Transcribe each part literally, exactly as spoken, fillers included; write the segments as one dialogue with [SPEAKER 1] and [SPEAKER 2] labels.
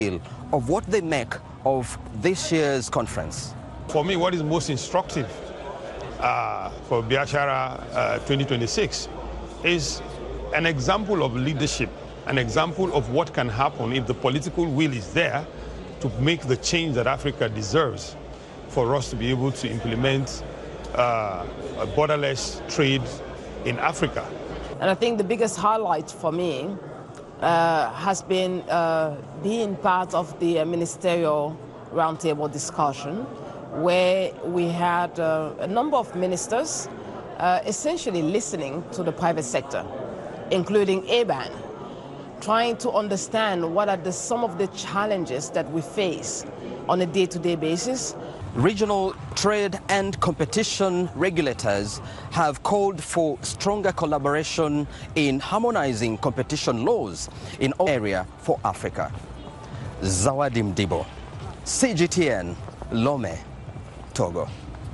[SPEAKER 1] of what they make of this year's conference.
[SPEAKER 2] For me, what is most instructive uh, for Biashara uh, twenty twenty-six is an example of leadership, an example of what can happen if the political will is there to make the change that Africa deserves for us to be able to implement uh, a borderless trade in Africa.
[SPEAKER 3] And I think the biggest highlight for me uh, has been uh, being part of the ministerial roundtable discussion, where we had uh, a number of ministers uh, essentially listening to the private sector, including A B A N, trying to understand what are the, some of the challenges that we face on a day-to-day basis.
[SPEAKER 1] Regional trade and competition regulators have called for stronger collaboration in harmonizing competition laws in all areas for Africa. Zawadi Mdibo, C G T N, Lome, Togo.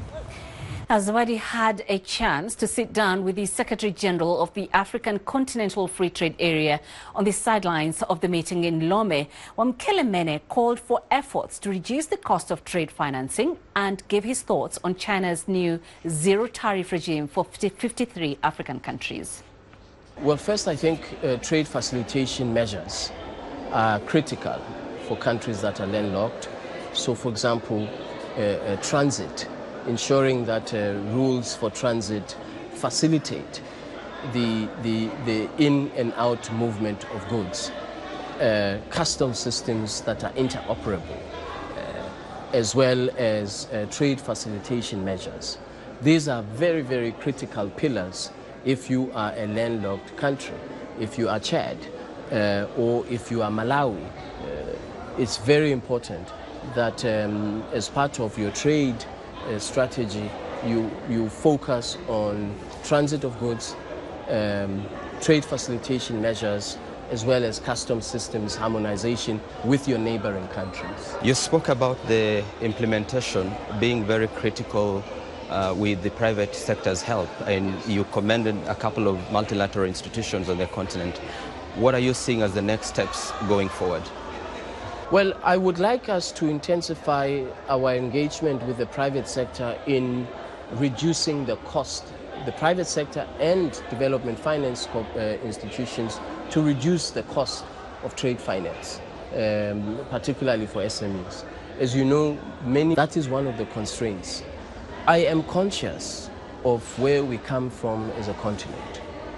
[SPEAKER 4] Zawadi had a chance to sit down with the Secretary General of the African Continental Free Trade Area on the sidelines of the meeting in Lome. Wamkele Mene called for efforts to reduce the cost of trade financing and gave his thoughts on China's new zero tariff regime for fifty-three African countries.
[SPEAKER 5] Well, first, I think uh, trade facilitation measures are critical for countries that are landlocked. So, for example, uh, uh, transit. Ensuring that uh, rules for transit facilitate the, the, the in and out movement of goods, uh, custom systems that are interoperable, uh, as well as uh, trade facilitation measures. These are very, very critical pillars if you are a landlocked country. If you are Chad uh, or if you are Malawi, uh, it's very important that um, as part of your trade Uh, strategy, you, you focus on transit of goods, um, trade facilitation measures, as well as custom systems harmonization with your neighboring countries.
[SPEAKER 1] You spoke about the implementation being very critical uh, with the private sector's help, and you commended a couple of multilateral institutions on the continent. What are you seeing as the next steps going forward?
[SPEAKER 5] Well, I would like us to intensify our engagement with the private sector in reducing the cost, the private sector and development finance uh, institutions, to reduce the cost of trade finance, um, particularly for S M Es. As you know, many, that is one of the constraints. I am conscious of where we come from as a continent.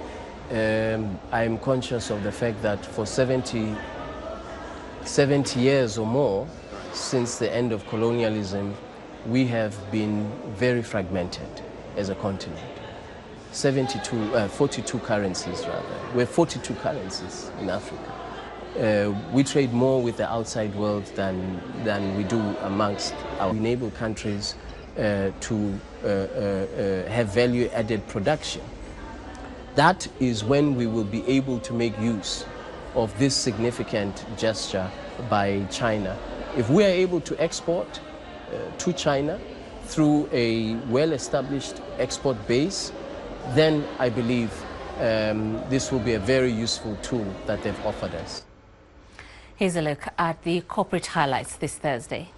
[SPEAKER 5] Um, I am conscious of the fact that for seventy years or more since the end of colonialism, we have been very fragmented as a continent. seventy-two, uh, forty-two currencies rather. We're forty-two currencies in Africa. Uh, we trade more with the outside world than, than we do amongst our enable countries uh, to uh, uh, uh, have value-added production. That is when we will be able to make use of this significant gesture by China. If we are able to export uh, to China through a well-established export base, then I believe um, this will be a very useful tool that they've offered us.
[SPEAKER 4] Here's a look at the corporate highlights this Thursday.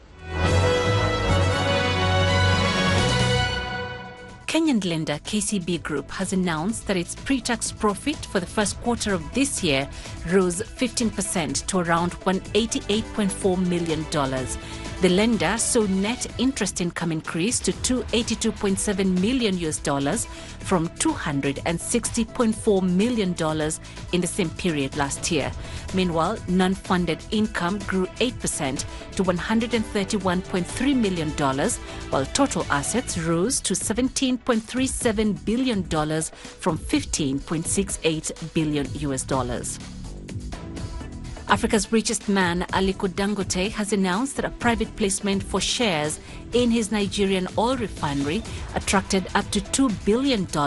[SPEAKER 4] Kenyan lender K C B Group has announced that its pre-tax profit for the first quarter of this year rose fifteen percent to around one hundred eighty-eight point four million dollars. The lender saw net interest income increase to two hundred eighty-two point seven million U S dollars from two hundred sixty point four million dollars in the same period last year. Meanwhile, non-funded income grew eight percent to one hundred thirty-one point three million dollars, while total assets rose to seventeen point three seven billion dollars from fifteen point six eight billion U S dollars. Africa's richest man, Aliko Dangote, has announced that a private placement for shares in his Nigerian oil refinery attracted up to two billion dollars